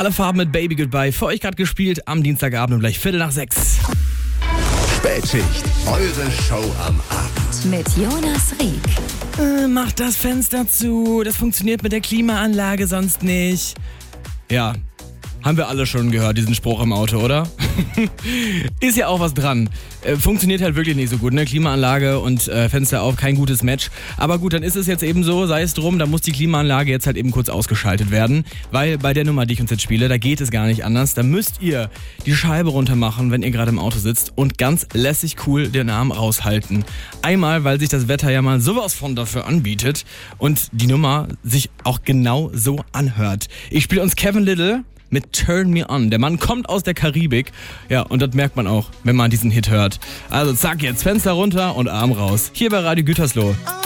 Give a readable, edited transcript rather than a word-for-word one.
Farben mit Baby Goodbye. Für euch gerade gespielt am Dienstagabend um gleich 5:45. Spätschicht, eure Show am Abend. Mit Jonas Rieck. Macht das Fenster zu. Das funktioniert mit der Klimaanlage sonst nicht. Ja, haben wir alle schon gehört, diesen Spruch im Auto, oder? Ist ja auch was dran. Funktioniert halt wirklich nicht so gut, ne? Klimaanlage und Fenster auf, kein gutes Match. Aber gut, dann ist es jetzt eben so, sei es drum, da muss die Klimaanlage jetzt halt eben kurz ausgeschaltet werden. Weil bei der Nummer, die ich uns jetzt spiele, da geht es gar nicht anders. Da müsst ihr die Scheibe runter machen, wenn ihr gerade im Auto sitzt und ganz lässig cool den Arm raushalten. Einmal, weil sich das Wetter ja mal sowas von dafür anbietet und die Nummer sich auch genau so anhört. Ich spiele uns Kevin Little mit Turn Me On. Der Mann kommt aus der Karibik. Ja, und das merkt man auch, wenn man diesen Hit hört. Also zack, jetzt Fenster runter und Arm raus. Hier bei Radio Gütersloh.